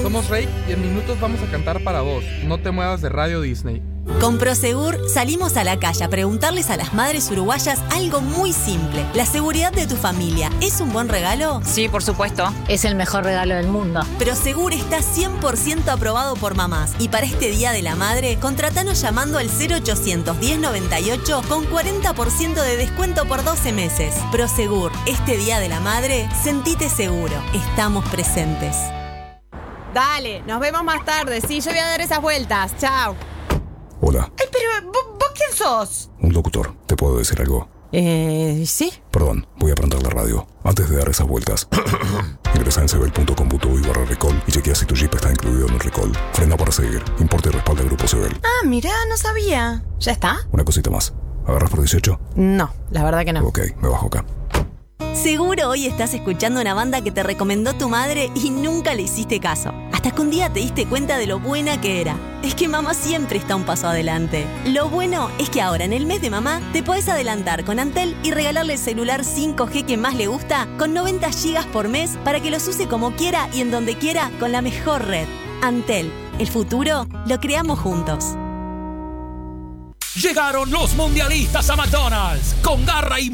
Somos Rake y en minutos vamos a cantar para vos. No te muevas de Radio Disney. Con Prosegur salimos a la calle a preguntarles a las madres uruguayas algo muy simple. ¿La seguridad de tu familia es un buen regalo? Sí, por supuesto. Es el mejor regalo del mundo. Prosegur está 100% aprobado por mamás. Y para este Día de la Madre, contratanos llamando al 0800 1098 con 40% de descuento por 12 meses. Prosegur, este Día de la Madre, sentite seguro. Estamos presentes. Dale, nos vemos más tarde. Sí, yo voy a dar esas vueltas. Chao. Hola. Ay, pero ¿vos quién sos? Un locutor. ¿Te puedo decir algo? Sí. Perdón, voy a prender la radio. Antes de dar esas vueltas, ingresa en sebel.com.uy/recall y chequea si tu Jeep está incluido en el recall. Frena para seguir. Importa y respalda el Grupo Sebel. Ah, mirá, no sabía. ¿Ya está? Una cosita más. ¿Agarras por 18? No, la verdad que no. Ok, me bajo acá. Seguro hoy estás escuchando una banda que te recomendó tu madre y nunca le hiciste caso. Hasta que un día te diste cuenta de lo buena que era. Es que mamá siempre está un paso adelante. Lo bueno es que ahora en el mes de mamá te podés adelantar con Antel y regalarle el celular 5G que más le gusta con 90 GB por mes para que los use como quiera y en donde quiera con la mejor red. Antel, el futuro lo creamos juntos. Llegaron los mundialistas a McDonald's con garra y